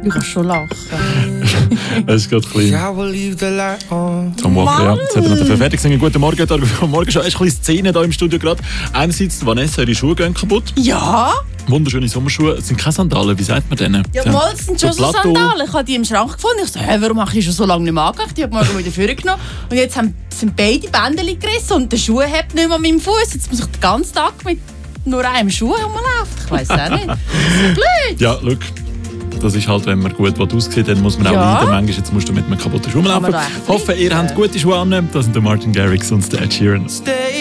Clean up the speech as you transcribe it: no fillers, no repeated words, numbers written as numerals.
Ich kann schon lachen. Es ist gerade klein. Tom Walker, ja. Jetzt hat er noch fertig gesungen. Guten Morgen, am Morgen schon. Es ist eine kleine Szene hier im Studio gerade. Einerseits, Vanessa, ihre Schuhe gehen kaputt. Ja? Wunderschöne Sommerschuhe. Es sind keine Sandalen, wie sagt man denen? Ja, mal, es sind schon so Sandalen. Ich habe die im Schrank gefunden. Ich so, warum habe ich die schon so lange nicht mehr angelegt? Die habe ich morgen wieder vorgenommen. Und jetzt sind beide Bänder gerissen und der Schuh hebt nicht mehr an meinem Fuß. Jetzt muss ich den ganzen Tag mit nur einem Schuh rumlaufen. Ich weiss auch nicht. Das ist blöd. Ja, schau. Das ist halt, wenn man gut aussieht, dann muss man auch leiden. Manchmal jetzt musst du mit einem kaputten Schuh laufen. Ich hoffe, ihr habt gute Schuhe an. Das sind der Martin Garrix und der Ed Sheeran.